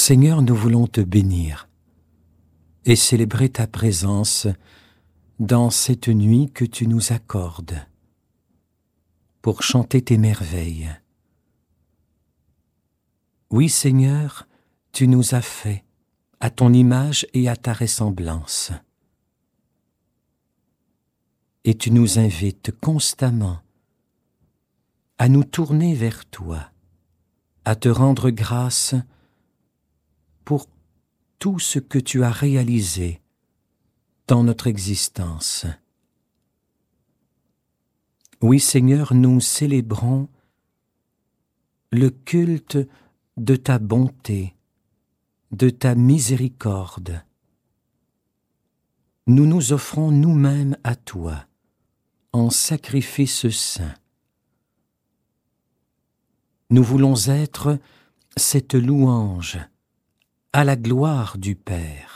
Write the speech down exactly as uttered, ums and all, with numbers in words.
Seigneur, nous voulons te bénir et célébrer ta présence dans cette nuit que tu nous accordes pour chanter tes merveilles. Oui, Seigneur, tu nous as fait à ton image et à ta ressemblance. Et tu nous invites constamment à nous tourner vers toi, à te rendre grâce pour tout ce que tu as réalisé dans notre existence. Oui, Seigneur, nous célébrons le culte de ta bonté, de ta miséricorde. Nous nous offrons nous-mêmes à toi en sacrifice saint. Nous voulons être cette louange à la gloire du Père.